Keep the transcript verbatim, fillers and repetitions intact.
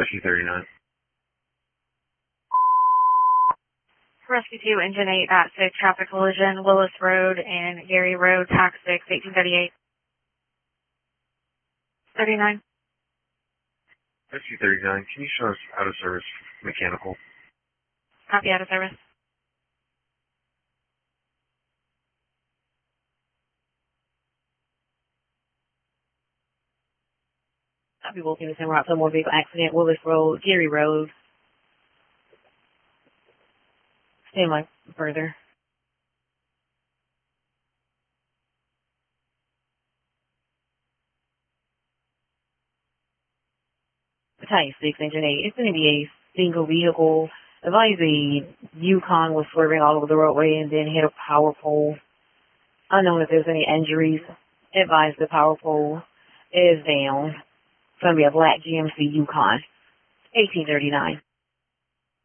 Rescue thirty-nine. Rescue two, Engine eight at six, traffic collision, Willis Road and Gary Road, tax six, eighteen thirty-eight. thirty-nine. Rescue thirty-nine, can you show us out of service mechanical? Copy, out of service. Copy, Wilkins en route to a motor vehicle accident, Willis Road, Gary Road. Stand by further. Battalion six, Engine eight. It's going to be a single vehicle. Advise the Yukon was swerving all over the roadway and then hit a power pole. Unknown if there's any injuries. Advise the power pole is down. It's going to be a black G M C Yukon. eighteen thirty-nine.